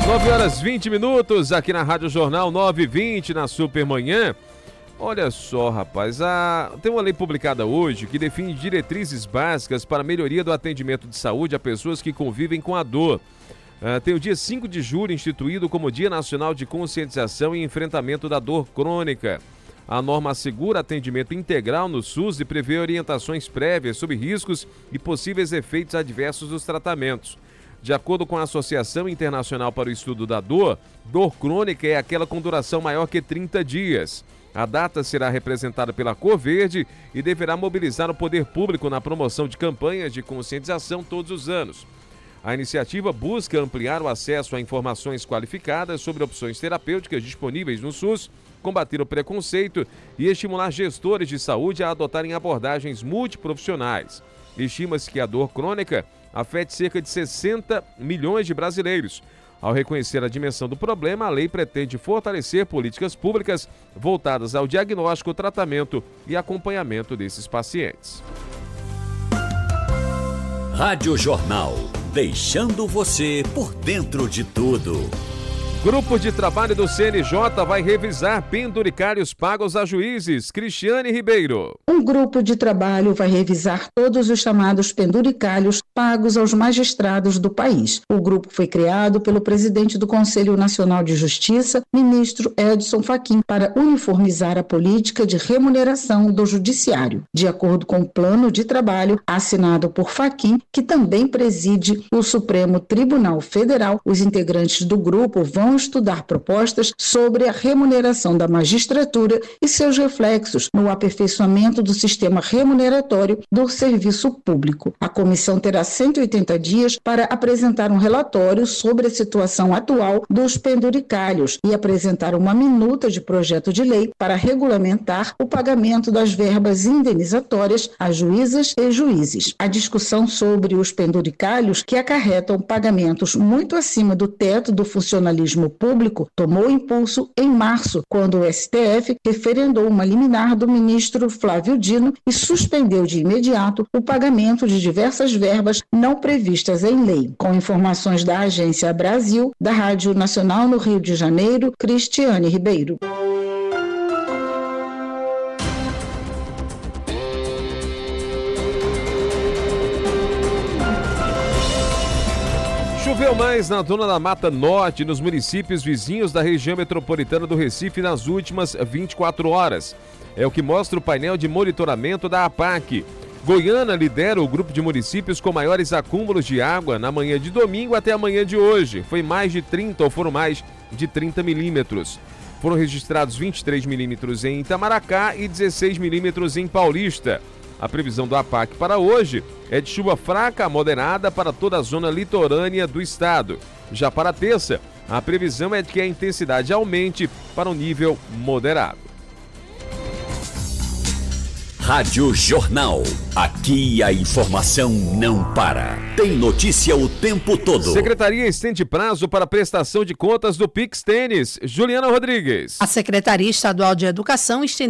9h20 aqui na Rádio Jornal 9h20 na Supermanhã. Olha só, rapaz, tem uma lei publicada hoje que define diretrizes básicas para a melhoria do atendimento de saúde a pessoas que convivem com a dor. Tem o dia 5 de julho instituído como Dia Nacional de Conscientização e Enfrentamento da Dor Crônica. A norma assegura atendimento integral no SUS e prevê orientações prévias sobre riscos e possíveis efeitos adversos dos tratamentos. De acordo com a Associação Internacional para o Estudo da Dor, dor crônica é aquela com duração maior que 30 dias. A data será representada pela cor verde e deverá mobilizar o poder público na promoção de campanhas de conscientização todos os anos. A iniciativa busca ampliar o acesso a informações qualificadas sobre opções terapêuticas disponíveis no SUS, combater o preconceito e estimular gestores de saúde a adotarem abordagens multiprofissionais. Estima-se que a dor crônica afete cerca de 60 milhões de brasileiros. Ao reconhecer a dimensão do problema, a lei pretende fortalecer políticas públicas voltadas ao diagnóstico, tratamento e acompanhamento desses pacientes. Rádio Jornal, deixando você por dentro de tudo. Grupo de trabalho do CNJ vai revisar penduricários pagos a juízes. Cristiane Ribeiro. Um grupo de trabalho vai revisar todos os chamados penduricários pagos aos magistrados do país. O grupo foi criado pelo presidente do Conselho Nacional de Justiça, ministro Edson Fachin, para uniformizar a política de remuneração do judiciário. De acordo com o plano de trabalho assinado por Fachin, que também preside o Supremo Tribunal Federal, os integrantes do grupo vão estudar propostas sobre a remuneração da magistratura e seus reflexos no aperfeiçoamento do sistema remuneratório do serviço público. A comissão terá 180 dias para apresentar um relatório sobre a situação atual dos penduricários e apresentar uma minuta de projeto de lei para regulamentar o pagamento das verbas indenizatórias a juízas e juízes. A discussão sobre os penduricários, que acarretam pagamentos muito acima do teto do funcionalismo público, tomou impulso em março, quando o STF referendou uma liminar do ministro Flávio Dino e suspendeu de imediato o pagamento de diversas verbas não previstas em lei. Com informações da Agência Brasil, da Rádio Nacional no Rio de Janeiro, Cristiane Ribeiro. Choveu mais na Zona da Mata Norte, nos municípios vizinhos da região metropolitana do Recife nas últimas 24 horas. É o que mostra o painel de monitoramento da APAC. Goiânia lidera o grupo de municípios com maiores acúmulos de água na manhã de domingo até a manhã de hoje. Foram mais de 30 milímetros. Foram registrados 23 milímetros em Itamaracá e 16 milímetros em Paulista. A previsão do APAC para hoje é de chuva fraca a moderada para toda a zona litorânea do estado. Já para terça, a previsão é de que a intensidade aumente para um nível moderado. Rádio Jornal. Aqui a informação não para. Tem notícia o tempo todo. Secretaria estende prazo para prestação de contas do Pix Tênis. Juliana Rodrigues. A Secretaria Estadual de Educação estendeu